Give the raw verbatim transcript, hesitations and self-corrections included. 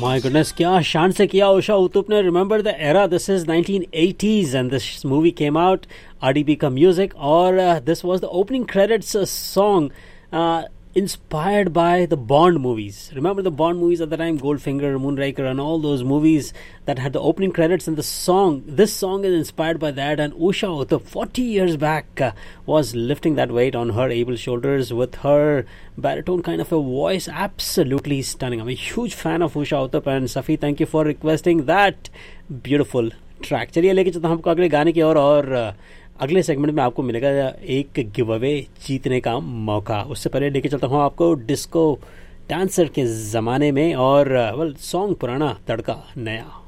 My goodness, क्या शान से किया उषा उत्तुप ने. Remember the era, this is nineteen eighties and this movie came out, R D B का music, और uh, this was the opening credits uh, song uh, inspired by the Bond movies. Remember the Bond movies at the time, Goldfinger, Moonraker and all those movies that had the opening credits, and the song, this song is inspired by that, and Usha Uttup forty years back uh, was lifting that weight on her able shoulders with her baritone kind of a voice. Absolutely stunning. I'm a huge fan of Usha Uttup, and Safi, thank you for requesting that beautiful track. चलिए लेके चलता हूं हमको अगले गाने की ओर, और, और अगले सेगमेंट में आपको मिलेगा एक गिव अवे जीतने का मौका. उससे पहले लेके चलता हूँ आपको डिस्को डांसर के ज़माने में, और वेल सॉन्ग पुराना तड़का नया.